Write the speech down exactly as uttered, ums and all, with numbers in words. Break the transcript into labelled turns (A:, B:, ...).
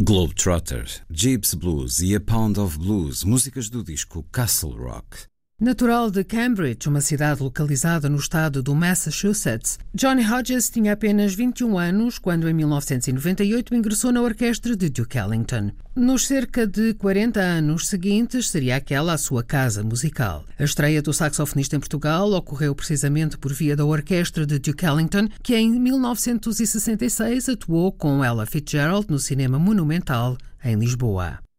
A: Globetrotter, Jeeps Blues e A Pound of Blues, músicas do disco Castle Rock.
B: Natural de Cambridge, uma cidade localizada no estado do Massachusetts, Johnny Hodges tinha apenas vinte e um anos quando, em mil novecentos e noventa e oito, ingressou na orquestra de Duke Ellington. Nos cerca de quarenta anos seguintes, seria aquela a sua casa musical. A estreia do saxofonista em Portugal ocorreu precisamente por via da orquestra de Duke Ellington, que em mil novecentos e sessenta e seis atuou com Ella Fitzgerald no Cinema Monumental, em Lisboa.